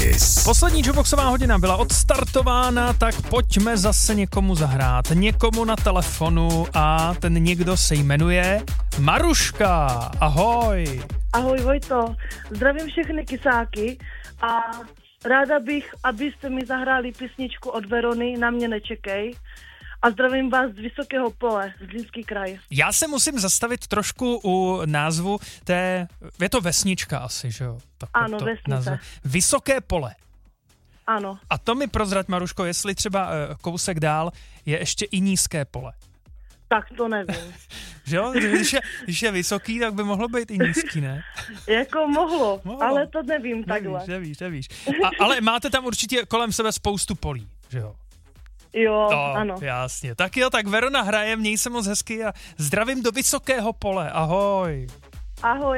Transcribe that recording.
Kiss. Poslední Jukeboxová hodina byla odstartována, tak pojďme zase někomu zahrát. Někomu na telefonu a ten někdo se jmenuje Maruška. Ahoj. Ahoj Vojto, zdravím všechny kysáky a ráda bych, abyste mi zahráli písničku od Verony Na mě nečekej a zdravím vás z Vysokého Pole, z Zlínský kraj. Já se musím zastavit trošku u názvu té, je to vesnička asi, že jo? Ano, vesnice. Vysoké Pole. Ano. A to mi prozrať, Maruško, jestli třeba kousek dál je ještě i Nízké Pole. Tak to nevím. Že jo? Když je vysoký, tak by mohlo být i nízký, ne? Jako mohlo, ale to nevím takhle. Nevíš. Ale máte tam určitě kolem sebe spoustu polí, že jo? Jo, ano. Jasně. Tak jo, tak Verona hraje, měj se moc hezky a zdravím do Vysokého Pole. Ahoj. Ahoj.